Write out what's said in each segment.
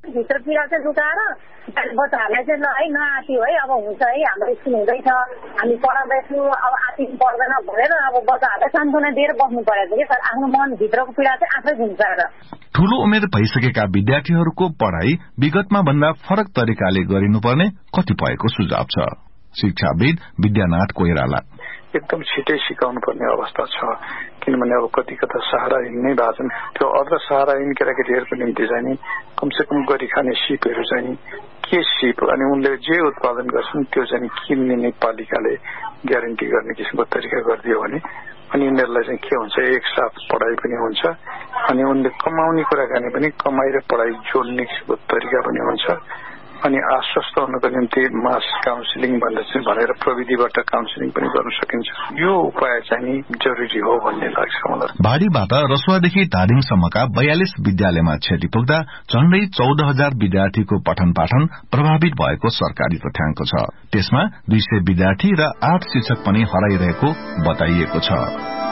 भित्र पीडा चाहिँ लुकाएर बच्चाहरूलाई चाहिँ ल है नआत्यो है, अब हुन्छ है, हाम्रो स्कुल हुँदैछ, हामी पढाउँदैछौँ, अब आत्तिनु पर्दैन भनेर अब बच्चाहरूलाई सान्त्वना दिएर बस्नु परेको कि सर। आफ्नो मनभित्रको पीडा चाहिँ आफै घुम्साएर। ठूलो उमेर भइसकेका विद्यार्थीहरूको पढ़ाई विगतमा भन्दा फरक तरिकाले गरिनुपर्ने कतिपयको सुझाव छ। शिक्षाविद विद्यानाथ कोइराला एकदम छिटै सिकाउनु पर्ने अवस्था छ, किनभने अब कति कता सहाराहीन नै भएको छन्। त्यो अर्ध सहाराहीन केटाकेटीहरूको निम्ति चाहिँ कमसे कम गरी खाने सिपहरू चाहिँ के सिप अनि उनले जे उत्पादन गर्छन् त्यो चाहिँ किन्ने पालिकाले ग्यारेन्टी गर्ने किसिमको तरिका गरिदियो भने अनि उनीहरूलाई चाहिँ के हुन्छ, एक साथ पढाइ पनि हुन्छ अनि उनले कमाउने कुराकानी पनि कमाइ र पढाइ जोड्ने किसिमको तरिका पनि हुन्छ अनि आश्वस्त हुनको निम्ति मास काउन्सिलिङ भनेर प्रविधिबाट काउन्सिलिङ पनि गर्न सकिन्छ। यो उपाय चाहिँ जरुरी हो भन्ने लाग्छ मलाई। भाडीबाट रसुवादेखि धादिङसम्मका 42 विद्यालयमा क्षति पुग्दा झण्डै 14,000 विद्यार्थीको पठन पाठन प्रभावित भएको सरकारी तथ्याङ्क छ। त्यसमा 200 विद्यार्थी र 8 शिक्षक पनि हराइरहेको बताइएको छ।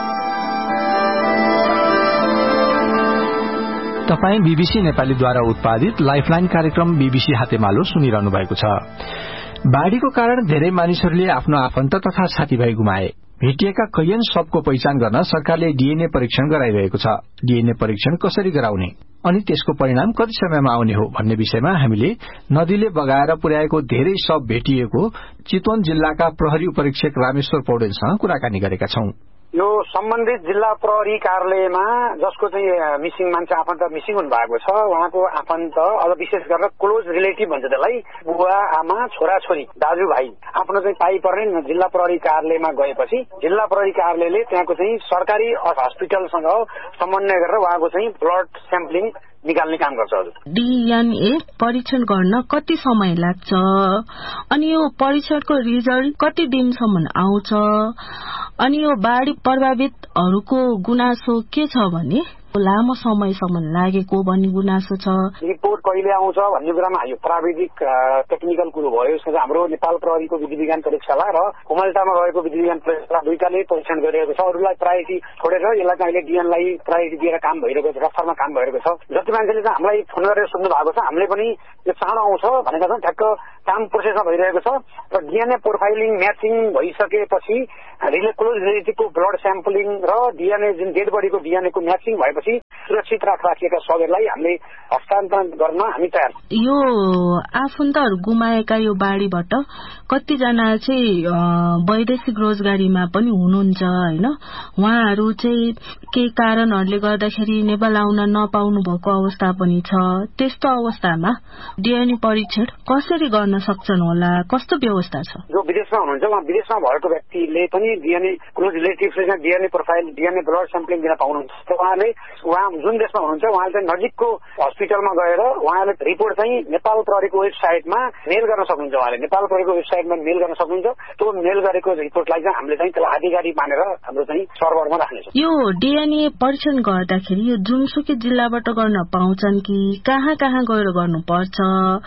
तपाई बीबीसी नेपालीद्वारा उत्पादित लाइफलाइन कार्यक्रम बीबीसी हातेमालो सुनिरहनु भएको छ। बाढ़ीको कारण धेरै मानिसहरूले आफ्नो आफन्त तथा साथीभाइ गुमाए। भेटिएका कैयन शवको पहिचान गर्न सरकारले डीएनए परीक्षण गराइरहेको छ। डीएनए परीक्षण कसरी गराउने अनि त्यसको परिणाम कति समयमा आउने हो भन्ने विषयमा हामीले नदीले बगाएर पुर्याएको धेरै शव भेटिएको चितवन जिल्लाका प्रहरी उपरीक्षक रामेश्वर पौडेलसँग कुराकानी गरेका छौं। यो सम्बन्धित जिल्ला प्रहरी कार्यालयमा जसको चाहिँ मिसिङ मान्छे आफन्त मिसिङ हुनु भएको छ, उहाँको आफन्त अब विशेष गरेर क्लोज रिलेटिभ भन्छ त्यसलाई, बुवा आमा छोराछोरी दाजुभाइ आफ्नो चाहिँ पाइ पर्ने जिल्ला प्रहरी कार्यालयमा गएपछि जिल्ला प्रहरी कार्यालयले त्यहाँको चाहिँ सरकारी हस्पिटलसँग समन्वय गरेर उहाँको चाहिँ ब्लड स्याम्पलिङ निकाल्ने काम गर्छ। हजुर, डीएनए परीक्षण गर्न कति समय लाग्छ अनि यो परीक्षणको रिजल्ट कति दिनसम्म आउँछ अनि यो बाढ़ी प्रभावितहरूको गुनासो के छ भने लामो समयसम्म लागेको भन्ने गुनासो छ। रिपोर्ट कहिले आउँछ भन्ने कुरामा यो प्राविधिक टेक्निकल कुरो भयो। यसमा हाम्रो नेपाल प्रहरीको विधि विज्ञान प्रयोगशाला र कुमलटामा रहेको विधि विज्ञान प्रयोगशाला दुईटाले परीक्षण गरिरहेको छ। अरूलाई प्रायोरिटी छोडेर यसलाई चाहिँ अहिले डीएनलाई प्रायोरिटी दिएर काम भइरहेको छ, रफ्तारमा काम भइरहेको छ। जति मान्छेले चाहिँ हामीलाई फोन गरेर सोध्नु भएको छ, हामीले पनि यो चाँडो आउँछ भनेका छौँ। ठ्याक्क काम प्रोसेसमा भइरहेको छ र डीएनए प्रोफाइलिङ म्याचिङ भइसकेपछि क्लोज रिलेटिभको ब्लड स्याम्पलिङ र डीएनए जुन डेड बडीको डीएनएको म्याचिङ भएपछि सुरक्षित राखिएका शवहरूलाई हामीले हस्तान्तरण गर्न हामी तयार छौँ। यो आफन्तहरू गुमाएका यो बाढ़ीबाट कतिजना चाहिँ वैदेशिक रोजगारीमा पनि हुनुहुन्छ होइन, उहाँहरू चाहिँ केही कारणहरूले गर्दाखेरि नेपाल आउन नपाउनु भएको अवस्था पनि छ। त्यस्तो अवस्थामा डीएनए परीक्षण कसरी गर्न सक्छन् होला, कस्तो व्यवस्था छ? जो विदेशमा हुनुहुन्छ उहाँ विदेशमा भएको व्यक्तिले पनि DNA close रिलेटिभले DNA profile DNA blood sampling दिन पाउनुहुन्छ। उहाँ जुन देशमा हुनुहुन्छ उहाँले चाहिँ नजिकको हस्पिटलमा गएर उहाँले रिपोर्ट चाहिँ नेपाल प्रहरीको वेबसाइटमा मेल गर्न सक्नुहुन्छ। उहाँले नेपाल प्रहरीको वेबसाइटमा मेल गर्न सक्नुहुन्छ। त्यो मेल गरेको रिपोर्टलाई चाहिँ हामीले चाहिँ त्यसलाई आधिकारिक मानेर हाम्रो चाहिँ सर्भरमा राख्नेछौँ। यो डीएनए परीक्षण गर्दाखेरि यो जुनसुकै जिल्लाबाट गर्न पाउँछन् कि कहाँ कहाँ गएर गर्नुपर्छ?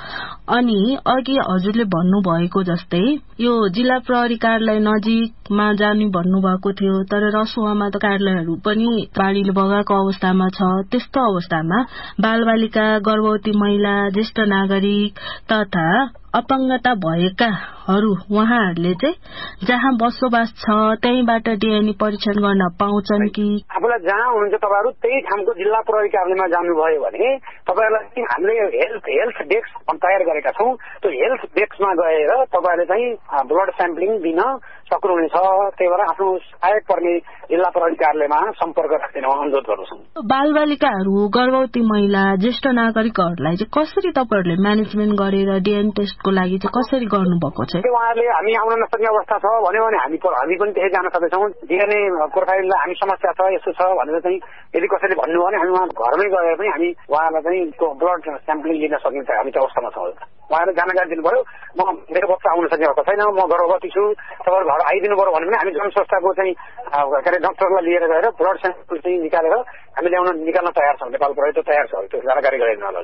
अनि अघि हजुरले भन्नुभएको जस्तै यो जिल्ला प्रहरी कार्यालय नजिकमा जाने भन्नुभएको थियो, तर रसुवामा त कार्यालयहरू पनि बाढ़ीले बगाएको अवस्थामा छ। त्यस्तो अवस्थामा बालबालिका, गर्भवती महिला, ज्येष्ठ नागरिक तथा अपाङ्गता भएकाहरू उहाँहरूले चाहिँ जहाँ बसोबास छ त्यहीबाट डीएनए परीक्षण गर्न पाउँछन् कि? आफूलाई जहाँ हुनुहुन्छ तपाईँहरू त्यही ठाउँको जिल्ला प्रहरी कार्यालयमा जानुभयो भने तपाईँहरूलाई हामीले हेल्थ डेस्क तयार गरेका छौँ। त्यो हेल्थ डेस्कमा गएर तपाईँहरूले चाहिँ ब्लड स्याम्पलिङ दिन सक्नुहुनेछ। त्यही भएर आफ्नो सहायक पर्ने जिल्ला प्रहरी कार्यालयमा सम्पर्क राख्ने अनुरोध गर्दछौँ। बालबालिकाहरू, गर्भवती महिला, ज्येष्ठ नागरिकहरूलाई चाहिँ कसरी तपाईँहरूले म्यानेजमेन्ट गरेर डीएनए टेस्टको लागि चाहिँ कसरी गर्नुभएको छ? उहाँहरूले हामी आउन नसक्ने अवस्था छ भन्यो भने हामी पनि त्यही जान सक्दैछौँ। डीएनए प्रोफाइललाई हामी समस्या छ यस्तो छ भनेर चाहिँ यदि कसैले भन्नु भने हामी उहाँ घरमै गएर पनि हामी उहाँलाई चाहिँ ब्लड स्याम्पलिङ लिन सकिन्छ। हामी त्यो अवस्थामा छौँ। उहाँले जानकारी दिनु पर्यो, म मेरो बच्चा आउन सक्ने अवस्था छैन, म गर्भवती छु, तपाईँहरू घर आइदिनु पर्यो भने पनि हामी जनसंस्थाको चाहिँ के अरे डक्टरलाई लिएर गएर ब्लड स्याम्पल चाहिँ निकालेर हामी निकाल्न तयार छौँ। नेपाल प्रहरी त तयार छ, त्यो जानकारी गराइदिनु होला।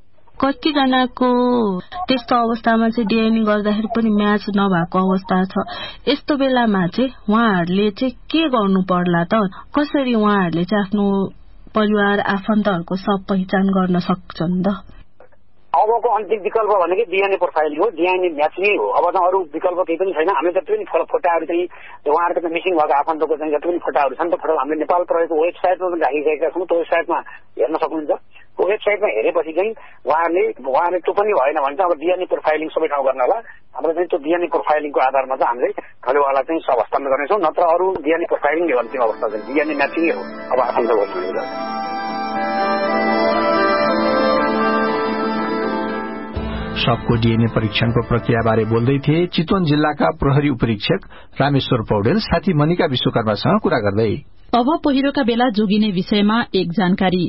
कतिजनाको त्यस्तो अवस्थामा चाहिँ डीएनए गर्दाखेरि पनि म्याच नभएको अवस्था छ। यस्तो बेलामा चाहिँ उहाँहरूले चाहिँ के गर्नु पर्ला त? कसरी उहाँहरूले चाहिँ आफ्नो परिवार आफन्तहरूको सब पहिचान गर्न सक्छन् त? अबको अन्तिम विकल्प भनेको डिएनए प्रोफाइलिङ हो, डिएनए म्याचिङै हो। अब चाहिँ अरू विकल्प केही पनि छैन। हामीले जति पनि फोटाहरू चाहिँ उहाँहरूको मिसिङ भएको आफन्तको चाहिँ जति पनि फोटाहरू छन्, त्यो फोटो हामीले नेपाल प्रहरीको वेबसाइटमा पनि राखिसकेका छौँ। त्यो वेबसाइटमा हेर्न सक्नुहुन्छ। त्यो वेबसाइटमा हेरेपछि चाहिँ उहाँले त्यो पनि भएन भने चाहिँ अब डिएनए प्रोफाइलिङ सबै ठाउँ गर्न होला। हाम्रो चाहिँ त्यो डिएनए प्रोफाइलिङको आधारमा चाहिँ हामीले खलुवाला चाहिँ सब हस्तान्तरण गर्नेछौँ। नत्र अरू डिएनए प्रोफाइलिङले अन्तिम अवस्था चाहिँ डिएनए म्याचिङै हो अब आफन्तको भनेको। सबको डीएनए परीक्षणको प्रक्रियाबारे बोल्दै थिए चितवन जिल्लाका प्रहरी उपरीक्षक रामेश्वर पौडेल साथी मनिका विश्वकर्मासँग कुरा गर्दै। अब पहिरोका बेला जोगिने विषयमा एक जानकारी।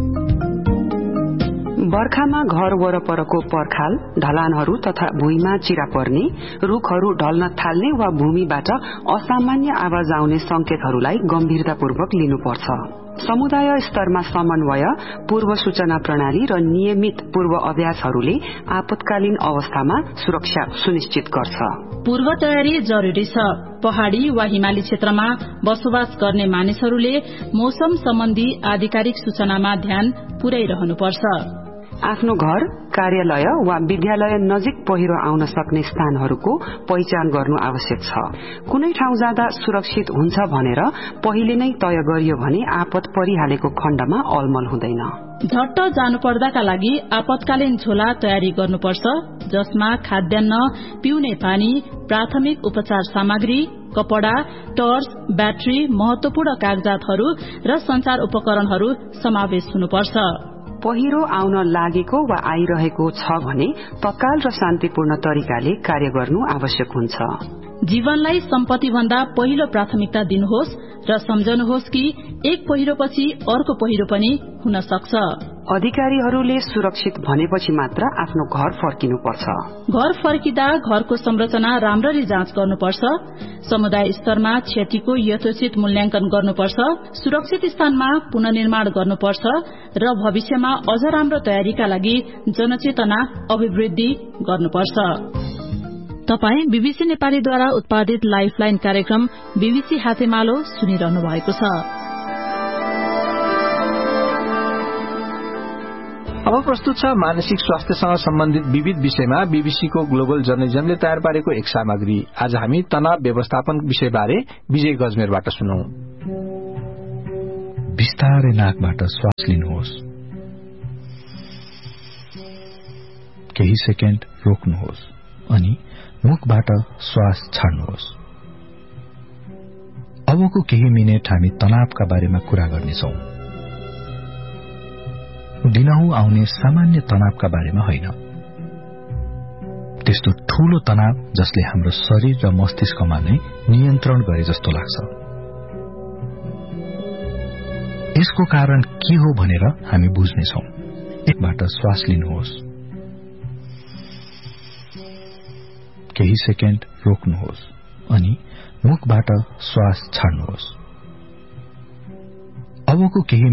बर्खामा घर वरपरको पर्खाल, ढलानहरू तथा भुइँमा चिरा पर्ने, रूखहरू ढल्न थाल्ने वा भूमिबाट असामान्य आवाज आउने संकेतहरूलाई गम्भीरतापूर्वक लिनुपर्छ। समुदाय स्तरमा समन्वय, पूर्व सूचना प्रणाली र नियमित पूर्व अभ्यासहरूले आपतकालीन अवस्थामा सुरक्षा सुनिश्चित गर्छ। पूर्व तयारी जरूरी छ। पहाड़ी वा हिमाली क्षेत्रमा बसोबास गर्ने मानिसहरूले मौसम सम्बन्धी आधिकारिक सूचनामा ध्यान पुर्याइरहनुपर्छ। आफ्नो घर, कार्यालय वा विद्यालय नजिक पहिरो आउन सक्ने स्थानहरूको पहिचान गर्नु आवश्यक छ। कुनै ठाउँ जाँदा सुरक्षित हुन्छ भनेर पहिले नै तय गरियो भने आपत परिहालेको खण्डमा अलमल हुँदैन। झट्ट जानुपर्दाका लागि आपतकालीन झोला तयारी गर्नुपर्छ, जसमा खाद्यान्न, पिउने पानी, प्राथमिक उपचार सामग्री, कपड़ा, टर्च, ब्याट्री, महत्वपूर्ण कागजातहरू र संचार उपकरणहरू समावेश हुनुपर्छ। पहिरो आउन लागेको वा आइरहेको छ भने तत्काल र शान्तिपूर्ण तरिकाले कार्य गर्नु आवश्यक हुन्छ। जीवनलाई सम्पत्ति भन्दा पहिलो प्राथमिकता दिनुहोस् र सम्झनुहोस् कि एक पहिरोपछि अर्को पहिरो पनि हुन सक्छ। अधिकारीहरूले सुरक्षित भनेपछि मात्र आफ्नो घर फर्किनुपर्छ। घर फर्किँदा घरको संरचना राम्ररी जाँच गर्नुपर्छ। समुदाय स्तरमा क्षतिको यथोचित मूल्याङ्कन गर्नुपर्छ। सुरक्षित स्थानमा पुनर्निर्माण गर्नुपर्छ र भविष्यमा अझ राम्रो तयारीका लागि जनचेतना अभिवृद्धि गर्नुपर्छ। तपाई बीबीसी नेपालीद्वारा उत्पादित लाइफलाइन कार्यक्रम बीबीसी हातेमालो सुनिरहनु भएको छ। अब प्रस्तुत छ मानसिक स्वास्थ्यसँग सम्बन्धित विविध विषयमा बीबीसीको ग्लोबल जर्नलिजमले तयार पारेको एक सामग्री। आज हामी तनाव व्यवस्थापन विषयबारे विजय गजमेरबाट सुनौं। बिस्तारै नाकबाट श्वास लिनुहोस्, केही सेकेन्ड रोक्नुहोस् अनि मुखबाट श्वास छाड्नुहोस्। अबको केही मिनेट हामी तनावका बारेमा कुरा गर्नेछौं। दिनहुँ आउने सामान्य तनावका बारेमा होइन, त्यस्तो ठूलो तनाव जसले हाम्रो शरीर र मस्तिष्कमा नै नियन्त्रण गरे जस्तो लाग्छ। यसको कारण के हो भनेर हामी बुझ्नेछौं। एकबाट श्वास लिनुहोस्, केही सेकेन्ड रोक्नुहोस् अनि मुखबाट श्वास छाड्नुहोस्। अबको केही